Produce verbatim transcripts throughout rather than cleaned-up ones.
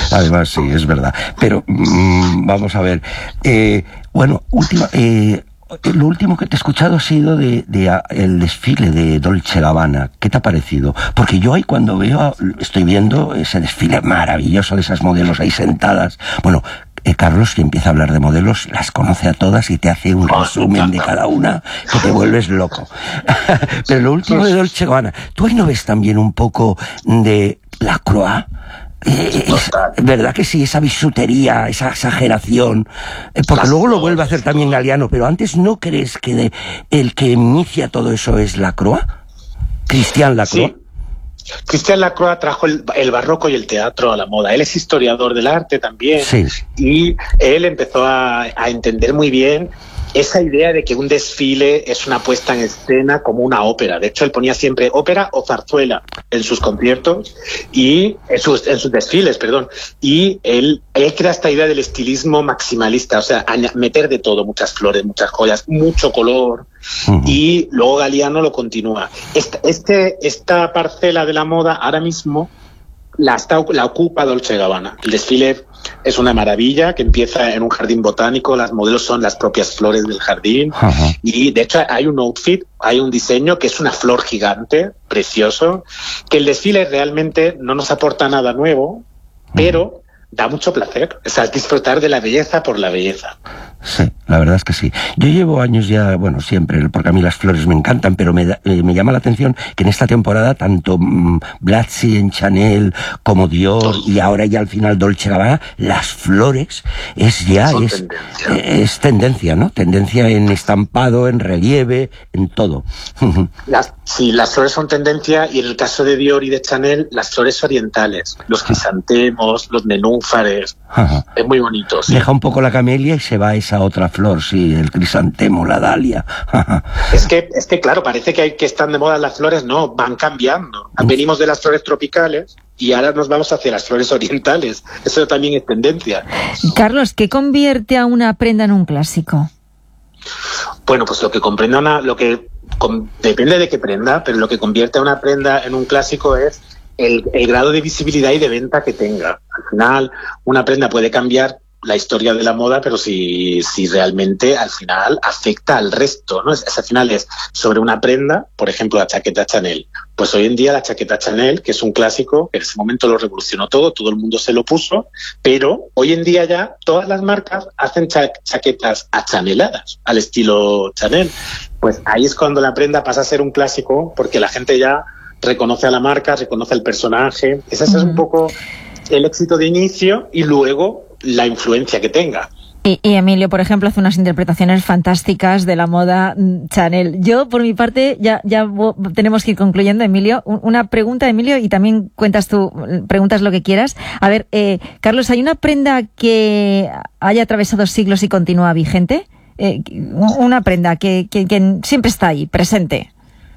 Además, sí, es verdad. Pero, mmm, vamos a ver. Eh, bueno, última... Eh, lo último que te he escuchado ha sido de, de a, el desfile de Dolce Gabbana. ¿Qué te ha parecido? Porque yo ahí cuando veo, estoy viendo ese desfile maravilloso de esas modelos ahí sentadas. Bueno, eh, Carlos, que empieza a hablar de modelos, las conoce a todas y te hace un resumen de cada una que te vuelves loco. Pero lo último de Dolce Gabbana, ¿tú ahí no ves también un poco de Lacroix? Eh, es, ¿Verdad que sí? Esa bisutería, esa exageración, eh, porque Las luego lo vuelve a hacer también Galliano, pero antes ¿no crees que de, el que inicia todo eso es Lacroix? Christian Lacroix. Sí. Christian Lacroix trajo el, el barroco y el teatro a la moda. Él es historiador del arte también, sí. Y él empezó a, a entender muy bien esa idea de que un desfile es una puesta en escena como una ópera. De hecho, él ponía siempre ópera o zarzuela en sus conciertos y en sus, en sus desfiles, perdón. Y él, él crea esta idea del estilismo maximalista, o sea, meter de todo, muchas flores, muchas joyas, mucho color. Uh-huh. Y luego Galliano lo continúa. Esta, este, esta parcela de la moda ahora mismo la, está, la ocupa Dolce Gabbana. El desfile es una maravilla que empieza en un jardín botánico, las modelos son las propias flores del jardín. Uh-huh. Y de hecho hay un outfit, hay un diseño que es una flor gigante, precioso, que el desfile realmente no nos aporta nada nuevo, uh-huh. pero da mucho placer, o sea, es disfrutar de la belleza por la belleza. Sí, la verdad es que sí. Yo llevo años ya, bueno, siempre, porque a mí las flores me encantan, pero me, da, eh, me llama la atención que en esta temporada tanto mmm, Blasi en Chanel como Dior y ahora ya al final Dolce Gabbana, las flores es ya, es tendencia. Eh, es tendencia, ¿no? Tendencia en estampado, en relieve, en todo. Las, sí, las flores son tendencia y en el caso de Dior y de Chanel, las flores orientales, los crisantemos, los nenúfares, ajá. Es muy bonito. Sí. Deja un poco la camelia y se va a esa otra flor, sí, el crisantemo, la dalia. es que, es que claro, parece que, hay, que están de moda las flores, no, van cambiando. Venimos de las flores tropicales y ahora nos vamos hacia las flores orientales. Eso también es tendencia. Carlos, ¿qué convierte a una prenda en un clásico? Bueno, pues lo que comprende una, lo que con, depende de qué prenda, pero lo que convierte a una prenda en un clásico es el, el grado de visibilidad y de venta que tenga. Al final, una prenda puede cambiar la historia de la moda, pero si, si realmente al final afecta al resto, ¿no? Es, es, al final es sobre una prenda, por ejemplo, la chaqueta Chanel. Pues hoy en día la chaqueta Chanel, que es un clásico, en ese momento lo revolucionó todo, todo el mundo se lo puso, pero hoy en día ya todas las marcas hacen cha chaquetas achaneladas, al estilo Chanel. Pues ahí es cuando la prenda pasa a ser un clásico, porque la gente ya reconoce a la marca, reconoce al personaje. Ese es un poco el éxito de inicio y luego la influencia que tenga. Y, y Emilio, por ejemplo, hace unas interpretaciones fantásticas de la moda Chanel. Yo, por mi parte, ya, ya tenemos que ir concluyendo, Emilio. Una pregunta, Emilio, y también cuentas tú, preguntas lo que quieras. A ver, eh, Carlos, ¿hay una prenda que haya atravesado siglos y continúa vigente? Eh, una prenda que, que, que siempre está ahí, presente.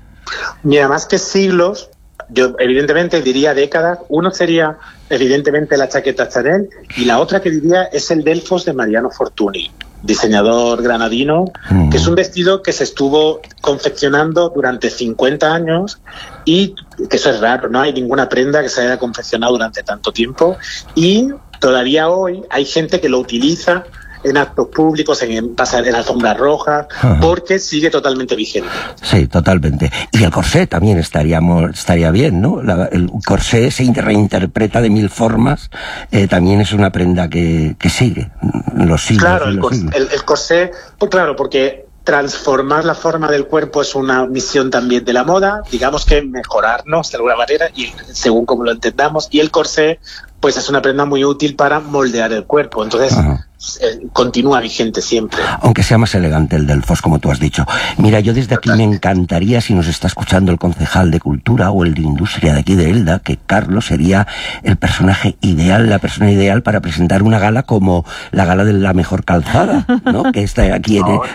Mira, más que siglos, yo evidentemente diría décadas. Uno sería evidentemente la chaqueta Chanel y la otra que diría es el Delfos de Mariano Fortuny, diseñador granadino, mm. que es un vestido que se estuvo confeccionando durante cincuenta años y que eso es raro, no hay ninguna prenda que se haya confeccionado durante tanto tiempo y todavía hoy hay gente que lo utiliza en actos públicos, en, pasar en alfombras rojas, porque sigue totalmente vigente. Sí, totalmente. Y el corsé también estaría, estaría bien, ¿no? La, el corsé se reinterpreta de mil formas, eh, también es una prenda que, que sigue los siglos. Claro, el, los cors, siglos. El, el corsé, pues claro, porque transformar la forma del cuerpo es una misión también de la moda, digamos que mejorarnos de alguna manera, y según como lo entendamos, y el corsé, pues es una prenda muy útil para moldear el cuerpo, entonces eh, continúa vigente siempre. Aunque sea más elegante el Delfos, como tú has dicho. Mira, yo desde aquí me encantaría, si nos está escuchando el concejal de Cultura o el de Industria de aquí de Elda, que Carlos sería el personaje ideal, la persona ideal para presentar una gala como la gala de la mejor calzada, ¿no? Que está aquí en... No,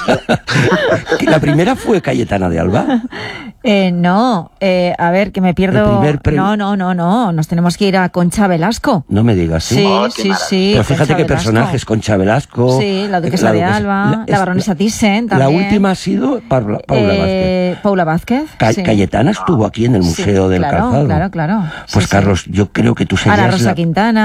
¿La primera fue Cayetana de Alba? Eh, no, eh, a ver, que me pierdo... Pre... No, no, no, no, nos tenemos que ir a Concha Velasco. No me digas, ¿sí? Sí, oh, sí, sí. Pero fíjate Concha qué Velasco. Personajes, Concha Velasco... Sí, la duquesa la de duquesa, Alba, la, la baronesa Thyssen también. La última ha sido Paula, Paula eh, Vázquez. Paula Vázquez, Ca sí. Cayetana estuvo aquí en el Museo sí, del claro, Calzado. Claro, claro. Pues sí, Carlos, sí. yo creo que tú serías... Ana Rosa la... Quintana.